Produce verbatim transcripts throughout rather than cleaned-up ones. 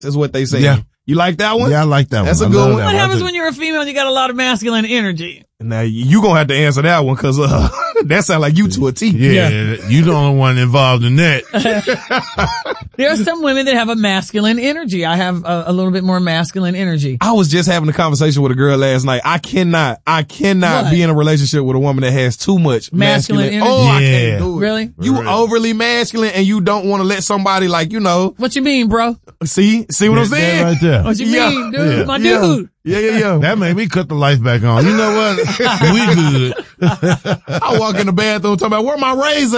is what they say. Yeah. You like that one? Yeah, I like that That's one. That's a I good one. What happens when you're a female and you got a lot of masculine energy? Now, you gonna have to answer that one, cause, uh, that sounds like you to a T. Yeah, yeah. You the only one involved in that. There are some women that have a masculine energy. I have a, a little bit more masculine energy. I was just having a conversation with a girl last night. I cannot, I cannot What? be in a relationship with a woman that has too much Masculine masculine. energy? Oh, I Yeah. can't do it. Really? You Really? overly masculine and you don't want to let somebody like, you know, What you mean, bro? see, see what I'm That- saying? that right there. What you Yeah. mean, dude? Yeah. My Yeah. dude. Yeah, yeah, yeah. That made me cut the lights back on. You know what? We good. I walk in the bathroom talking about where my razor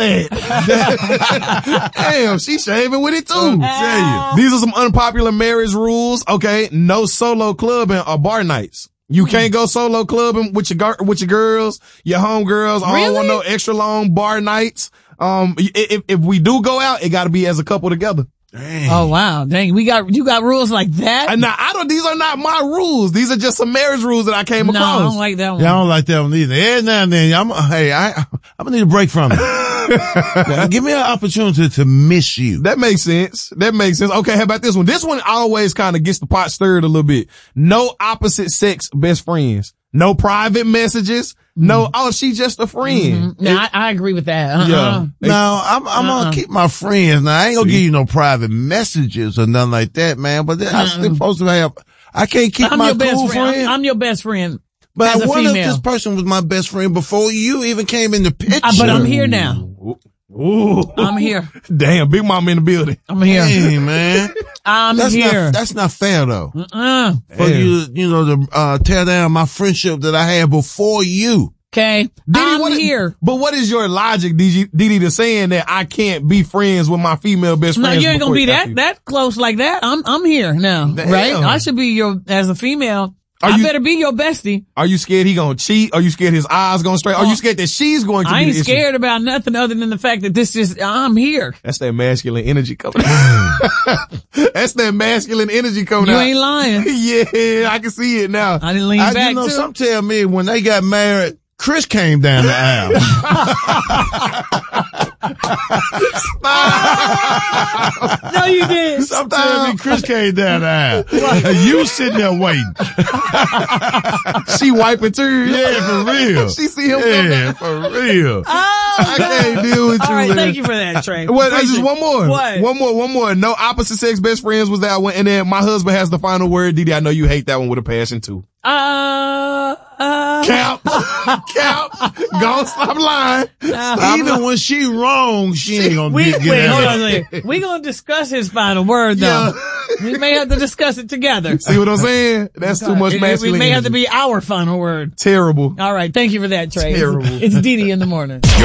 at. Damn, she shaving with it too. I'm telling These are some unpopular marriage rules. Okay. No solo clubbing or bar nights. You can't go solo clubbing with your, gar- with your girls, your homegirls. I don't want no extra long bar nights. Um, i- if, if we do go out, it gotta be as a couple together. Dang. Oh wow, dang! We got you got rules like that. And now I don't, these are not my rules. These are just some marriage rules that I came No, I across. don't like that one. Yeah, I don't like that one either. Every now and then, I'm, hey, I, I'm gonna need a break from it. Yeah, give me an opportunity to miss you. That makes sense. That makes sense. Okay, how about this one? This one always kind of gets the pot stirred a little bit. No opposite sex best friends. No private messages. No, oh, she's just a friend. No, I, I agree with that. Uh-uh. Yeah. No, I'm, I'm Uh-uh. gonna keep my friends. Now, I ain't gonna See? give you no private messages or nothing like that, man, but I still Uh-uh. supposed to have, I can't keep I'm my your best cool friend. friend. I'm, I'm your best friend. But as I a wonder if female. this person was my best friend before you even came in the picture. Uh, but I'm here now. Ooh. I'm here. Damn, Big Mama in the building. I'm here. Hey, man. I'm That's here. not, that's not fair though. uh, For Damn. you, you know, to, uh, tear down my friendship that I had before you. okay. Didi, I'm what is- here. But what is your logic, Didi, Didi, to saying that I can't be friends with my female best No, friends? you ain't gonna before be you- that that close like that. I'm I'm here now, Damn. right? I should be your as a female. Are I you- better be your bestie. Are you scared he gonna cheat? Are you scared his eyes gonna straight? Are you scared that she's going to I be ain't the issue? scared about nothing other than the fact that this is I'm here. That's that masculine energy coming out. That's that masculine energy coming You out. ain't lying. Yeah, I can see it now. I didn't lean I, back you know, too. some tell me when they got married, Chris came down the aisle. No, you did. Some tell me Chris came down the aisle. And you sitting there waiting. She wiping tears. Yeah, for real. She see him come Yeah, back. for real. Oh, I can't deal with you, all right, man. thank you for that, Trey. Well, that's Appreciate just one more. What? One more, one more. No opposite sex best friends was that one. And then my husband has the final word. Didi, I know you hate that one with a passion too. Uh, uh, Cap. Cap. Go stop lying. Stop Even when she wrong, she ain't gonna we, get, get wait, out hold of on a it. second. We gonna discuss his final word though. We may have to discuss it together. See what I'm saying? That's too much It- it- masculine It may have to energy. be our final word. Terrible. All right. Thank you for that, Trey. Terrible. It's, it's Didi in the morning.